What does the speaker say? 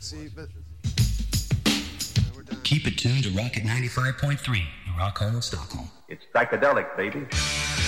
See, but we're done. Keep it tuned to Rocket 95.3, the rock home of Stockholm. It's psychedelic, baby.